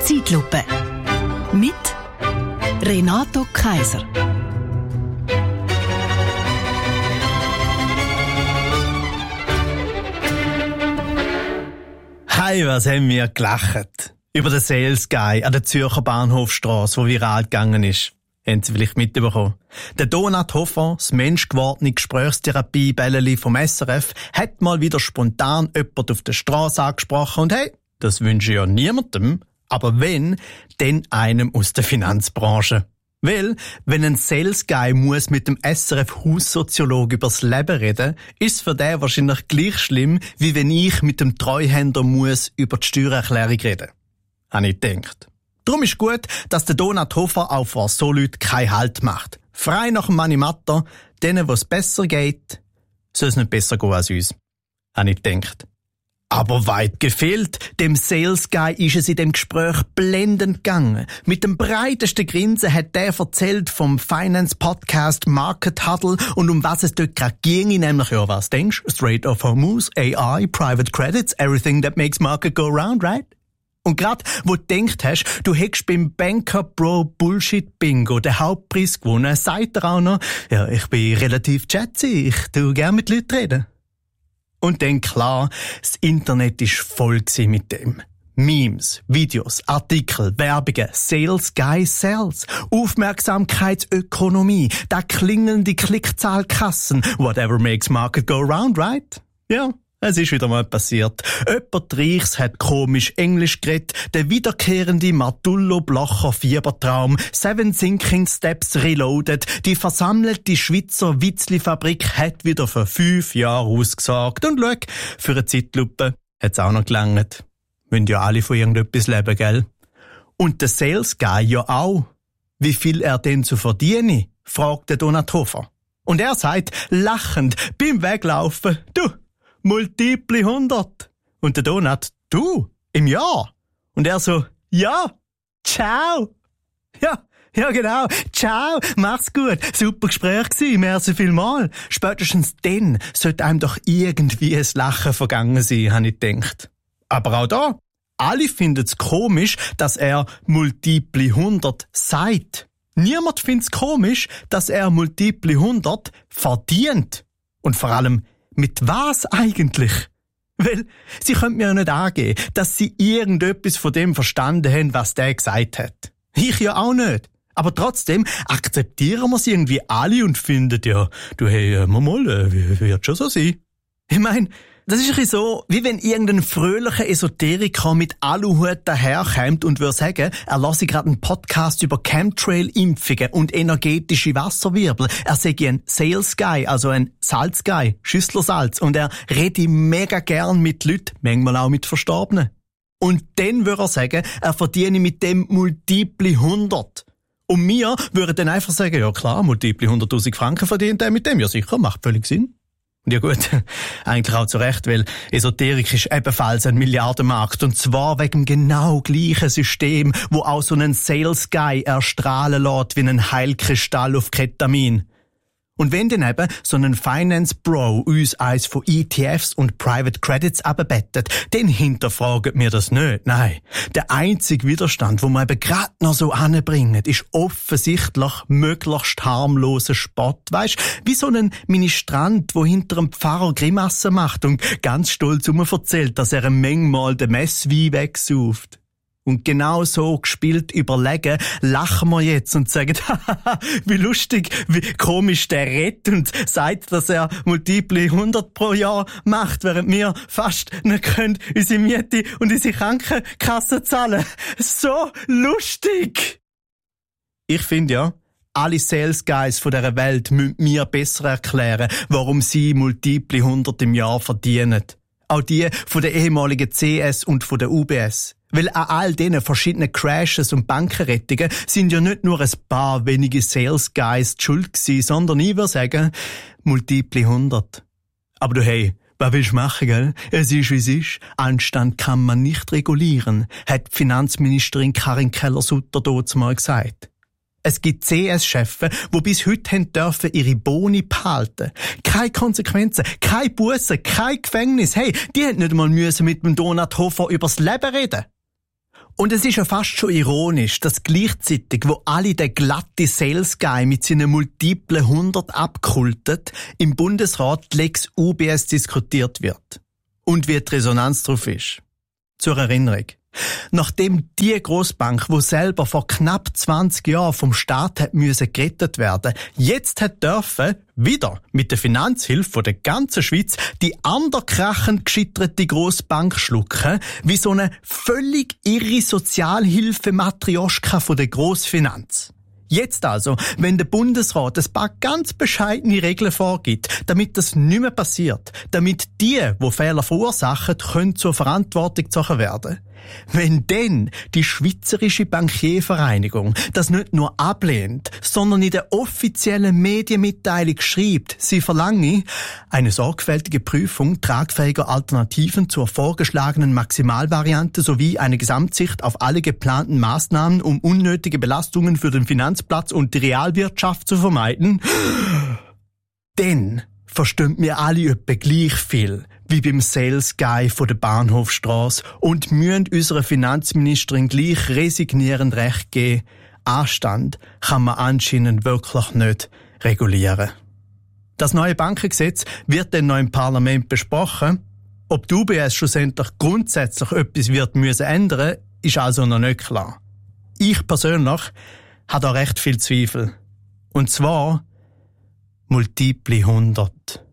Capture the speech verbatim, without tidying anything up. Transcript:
Zeitlupe. Mit Renato Kaiser. Hey, was haben wir gelacht? Über den Sales Guy an der Zürcher Bahnhofstrasse, der viral gegangen ist. Haben Sie vielleicht mitbekommen? Der Donat Hofer, das menschgewordene Gesprächstherapie-Bälleli vom S R F, hat mal wieder spontan jemand auf der Straße angesprochen und hey, das wünsche ich ja niemandem, aber wenn, dann einem aus der Finanzbranche. Weil, wenn ein Sales Guy muss mit dem S R F-Haussoziologe übers Leben reden, ist für den wahrscheinlich gleich schlimm, wie wenn ich mit dem Treuhänder muss über die Steuererklärung reden. Habe ich gedacht. Darum ist gut, dass der Donat Hofer auch vor so Leuten keinen Halt macht. Frei nach dem Manimatter, denen, wo es besser geht, soll es nicht besser gehen als uns. Habe ich gedacht. Aber weit gefehlt, dem Sales Guy ist es in dem Gespräch blendend gegangen. Mit dem breitesten Grinsen hat der erzählt vom Finance-Podcast Market Huddle und um was es dort gerade ginge, nämlich, ja, was denkst? Straight of Hormuz, A I, Private Credits, everything that makes market go round, right? Und grad, wo du denkt hast, du hättest beim Banker Bro Bullshit Bingo den Hauptpreis gewonnen, sagt er auch noch, ja, ich bin relativ chatzy, ich tu gern mit Leuten reden. Und dann klar, das Internet ist voll mit dem. Memes, Videos, Artikel, Werbungen, Sales Guy Sales, Aufmerksamkeitsökonomie, da klingelnde Klickzahlkassen, whatever makes market go round, right? Ja. Es ist wieder mal passiert. Jemand Reichs hat komisch Englisch geredet, der wiederkehrende Martullo-Blocher-Fiebertraum, Seven Sinking Steps Reloaded, die versammelte Schweizer Witzli-Fabrik hat wieder für fünf Jahre ausgesorgt. Und schau, für eine Zeitlupe hat's auch noch gelangt. Müssen ja alle von irgendetwas leben, gell? Und der Sales Guy ja auch. Wie viel er denn zu verdienen? Fragt der Donat Hofer. Und er sagt, lachend, beim Weglaufen, du, Multiple hundert. Und der Donat, du, im Jahr. Und er so, ja, ciao. Ja, ja genau, ciao, mach's gut. Super Gespräch gewesen, merci vielmal. Spätestens dann sollte einem doch irgendwie ein Lachen vergangen sein, habe ich gedacht. Aber auch da, alle finden's komisch, dass er Multiple hundert sagt. Niemand find's komisch, dass er Multiple hundert verdient. Und vor allem, mit was eigentlich? Weil, sie können mir ja nicht angeben, dass sie irgendetwas von dem verstanden haben, was der gesagt hat. Ich ja auch nicht. Aber trotzdem akzeptieren wir es irgendwie alle und finden, ja, du, hey, mal, mal, äh, wird schon so sein. Ich mein, das ist ein bisschen so, wie wenn irgendein fröhlicher Esoteriker mit Aluhut daherkommt und würde sagen, er lasse gerade einen Podcast über Chemtrail-Impfungen und energetische Wasserwirbel. Er sei ein Sales Guy, also ein Salz Guy, Schüsslersalz, und er rede mega gern mit Leuten, manchmal auch mit Verstorbenen. Und dann würde er sagen, er verdiene mit dem Multiple hundert. Und wir würden dann einfach sagen, ja klar, Multiple hunderttausend Franken verdient er mit dem, ja sicher, macht völlig Sinn. Und ja gut, eigentlich auch zu Recht, weil Esoterik ist ebenfalls ein Milliardenmarkt und zwar wegen dem genau gleichen System, wo auch so einen Sales Guy erstrahlen lässt wie ein Heilkristall auf Ketamin. Und wenn dann eben so ein Finance Bro uns eins von E T Fs und Private Credits abbettet, dann hinterfragen wir das nicht. Nein, der einzige Widerstand, wo man eben gerade noch so anbringen, ist offensichtlich möglichst harmloser Spott. Weisst, wie so ein Ministrant, wo hinter einem Pfarrer Grimassen macht und ganz stolz um erzählt, dass er ein Mengmal den Messwein wegsauft. Und genau so gespielt überlegen, lachen wir jetzt und sagen, haha, wie lustig, wie komisch der redet und sagt, dass er Multiple hundert pro Jahr macht, während wir fast nicht können unsere Miete und unsere Krankenkasse zahlen. So lustig! Ich finde ja, alle Sales Guys von dieser Welt müssen mir besser erklären, warum sie Multiple hundert im Jahr verdienen. Auch die von der ehemaligen C S und von der U B S. Weil an all diesen verschiedenen Crashes und Bankenrettungen sind ja nicht nur ein paar wenige Sales Guys die schuld gewesen, sondern ich würde sagen, Multiple hundert. Aber du, hey, was willst du machen, gell? Es ist, wie es ist. Anstand kann man nicht regulieren, hat die Finanzministerin Karin Keller-Sutter dort mal gesagt. Es gibt C S-Chefs, die bis heute haben dürfen ihre Boni behalten. Keine Konsequenzen, keine Bussen, kein Gefängnis. Hey, die haben nicht einmal müssen mit dem Donat Hofer übers Leben reden. Und es ist ja fast schon ironisch, dass gleichzeitig, wo alle den glatte Sales Guy mit seinen multiplen hundert abkultet, im Bundesrat die Lex U B S diskutiert wird. Und wie die Resonanz drauf ist. Zur Erinnerung. Nachdem die Grossbank, wo selber vor knapp zwanzig Jahren vom Staat hat müssen gerettet werden, jetzt hat dürfen, wieder mit der Finanzhilfe von der ganzen Schweiz, die anderkrachend gescheiterte Grossbank schlucken, wie so eine völlig irre Sozialhilfe-Matrioschka von der Grossfinanz. Jetzt also, wenn der Bundesrat ein paar ganz bescheidene Regeln vorgibt, damit das nicht mehr passiert, damit die, die Fehler verursachen, können zur Verantwortung gezogen werden. Wenn dann die Schweizerische Bankiervereinigung das nicht nur ablehnt, sondern in der offiziellen Medienmitteilung schreibt, sie verlange eine sorgfältige Prüfung tragfähiger Alternativen zur vorgeschlagenen Maximalvariante sowie eine Gesamtsicht auf alle geplanten Maßnahmen, um unnötige Belastungen für den Finanzplatz und die Realwirtschaft zu vermeiden, dann verstehen wir alle etwa gleich viel wie beim Sales Guy von der Bahnhofstrasse und müssen unserer Finanzministerin gleich resignierend recht geben. Anstand kann man anscheinend wirklich nicht regulieren. Das neue Bankengesetz wird dann noch im Parlament besprochen. Ob die U B S schlussendlich grundsätzlich etwas wird müssen ändern, ist also noch nicht klar. Ich persönlich habe da recht viel Zweifel. Und zwar multiple hundert.